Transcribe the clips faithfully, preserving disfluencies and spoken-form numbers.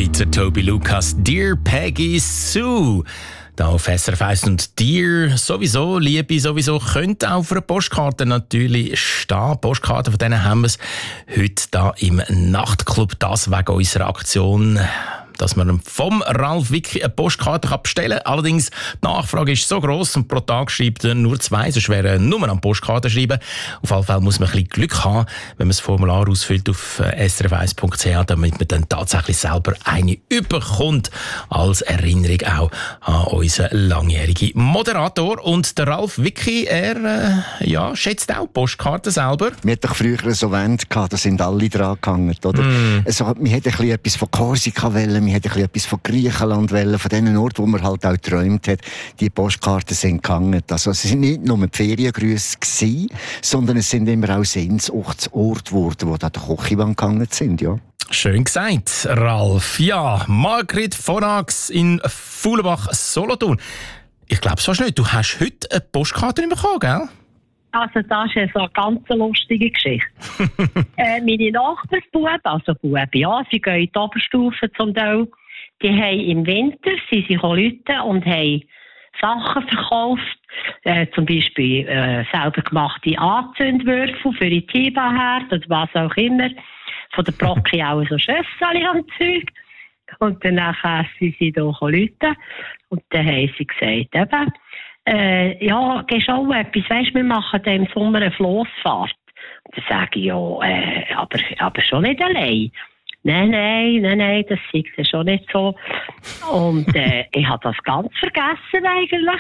mit Toby Lucas, Dear Peggy Sue. Da auf S R F eins und Dear sowieso, Liebe sowieso, könnte auch auf einer Postkarte natürlich stehen. Postkarten, von denen haben wir es heute da im Nachtclub. Das wegen unserer Aktion, dass man vom Ralf Wicki eine Postkarte bestellen kann. Allerdings, die Nachfrage ist so gross und pro Tag schreibt er nur zwei, sonst wäre nur an Postkarte schreiben. Auf jeden Fall muss man ein bisschen Glück haben, wenn man das Formular ausfüllt auf s r f eins punkt c h, damit man dann tatsächlich selber eine überkommt, als Erinnerung auch an unseren langjährigen Moderator. Und der Ralf Wicki, er äh, ja, schätzt auch Postkarten selber. Wir hatten doch früher so Wände gehabt, da sind alle dran gehangen, oder? Mm. Also, wir hätten ein bisschen etwas von Korsika wollen, wir hätten etwas von Griechenland wollen, von den Orten, wo man halt auch geträumt hat. Die Postkarten sind gegangen. Also es sind nicht nur die Feriengrüße gewesen, sondern es sind immer auch Sehnsuchtsorte geworden, wo da die Kochiwand gegangen sind, ja. Schön gesagt, Ralf. Ja, Margrit von Ax in Fuhlenbach-Solothurn. Ich glaube es fast nicht. Du hast heute eine Postkarte bekommen, gell? Also das ist so eine ganz lustige Geschichte. äh, meine Nachbarsbuben, also Buben, ja, sie gehen in die Oberstufe zum Teil, die haben im Winter, sie sind gekommen und haben Sachen verkauft, äh, zum Beispiel äh, selber gemachte Anzündwürfel für die Tiba-Herd oder was auch immer, von der Brocki auch so Schösseli und Zeug. Und dann nachher sind sie hier gekommen und dann haben sie gesagt, eben, Äh, ja, gehst auch etwas. Weisst, wir machen dann im Sommer eine Flossfahrt. Und dann sage ich, ja, äh, aber, aber schon nicht allein. Nein, nein, nein, nein, das ist ja schon nicht so. Und äh, ich habe das ganz vergessen eigentlich.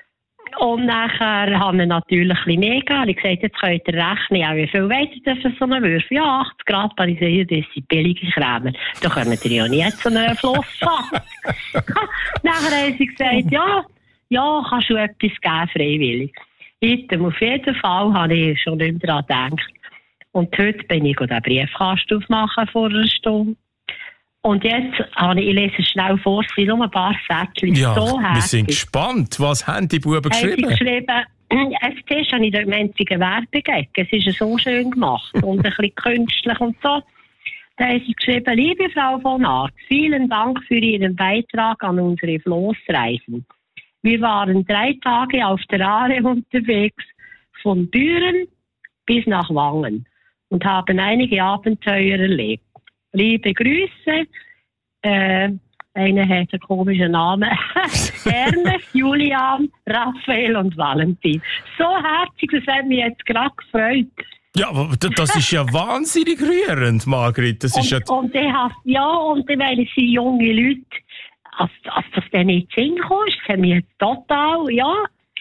Und nachher haben wir natürlich ein bisschen mehr gegeben. Ich gesagt, jetzt könnt ihr rechnen, ja, wie viel wollt ihr für so einen Würfel? Ja, achtzig Grad, weil ich sehe, das sind billige Krämer. Da könnt ihr ja nicht so eine Flossfahrt. Nachher haben sie gesagt, ja, Ja, kannst du etwas geben, freiwillig. Heute, auf jeden Fall, habe ich schon nicht mehr daran gedacht. Und heute bin ich den Briefkasten aufmachen vor einer Stunde. Und jetzt habe ich, ich lese schnell vor, es sind nur ein paar Sätze. Ja, so wir sind gespannt. Was haben die Buben geschrieben? Haben sie geschrieben, als Test habe ich dort einzige Werbung. Es ist so schön gemacht und ein bisschen künstlich und so. Da haben sie geschrieben, liebe Frau von Aert, vielen Dank für Ihren Beitrag an unsere Flossreisen. Wir waren drei Tage auf der Aare unterwegs, von Büren bis nach Wangen und haben einige Abenteuer erlebt. Liebe Grüße, äh, einer hat einen komischen Namen, Ernest, Julian, Raphael und Valentin. So herzig, das hat mich jetzt gerade gefreut. Ja, aber das ist ja wahnsinnig rührend, Margrit. Das ist und, ja... und ich habe, ja, und weil es sind junge Leute, als, als das dann nicht in den Sinn kommt, das haben wir jetzt total, ja.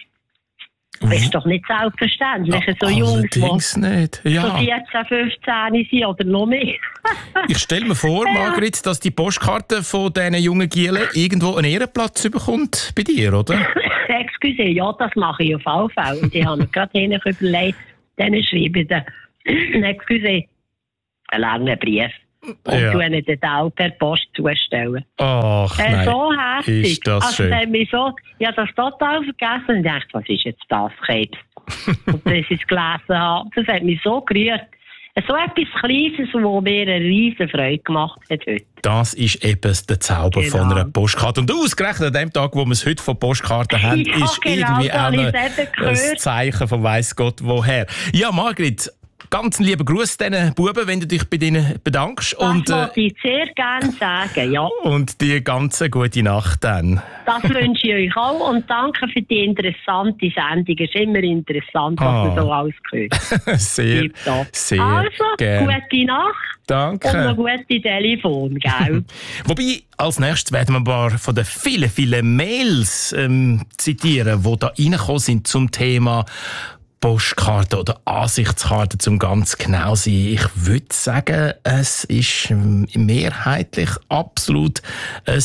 Das ist doch nicht selbstverständlich, ja, so Jungs, die nicht. Ja. so vierzehn, fünfzehn sind oder noch mehr. Ich stelle mir vor, ja. Margrit, dass die Postkarte von diesen jungen Gielen irgendwo einen Ehrenplatz bekommt bei dir, oder? Excuse, ja, das mache ich auf alle Fälle. Und ich habe mir gerade hinten überlegt, dann schreibe ich den, excuse, einen langen Brief. Und ja. du ihnen dann auch per Post zustellen. Ach, äh, nein. So herzig. Ist das also, schön. Mich so, ich habe das total vergessen und dachte, was ist jetzt das, Krebs? Und bis ich es gelesen habe, das hat mich so gerührt. So etwas Kleines, das mir eine riesen Freude gemacht hat heute. Das ist eben der Zauber genau. von einer Postkarte. Und ausgerechnet an dem Tag, wo wir es heute von Postkarten haben, ja, ist genau, irgendwie auch ein Zeichen von weiss Gott woher. Ja, Margrit, ganz lieben Gruß diesen Buben, wenn du dich bei ihnen bedankst. Das und, äh, ich sehr gerne sagen, ja. Und die ganze gute Nacht dann. Das wünsche ich euch auch und danke für die interessante Sendung. Es ist immer interessant, was ah. man so alles hört. sehr, sehr Also, gern. Gute Nacht. Danke. Und noch gute Telefon, gell? Wobei, als nächstes werden wir ein paar von den vielen, vielen Mails ähm, zitieren, die da reingekommen sind zum Thema Postkarte oder Ansichtskarte, zum ganz genau sein. Ich würde sagen, es ist mehrheitlich absolut ein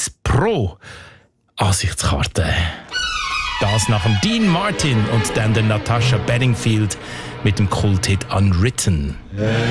Pro-Ansichtskarte. Das nach dem Dean Martin und dann der Natasha Bedingfield mit dem Kulthit Unwritten.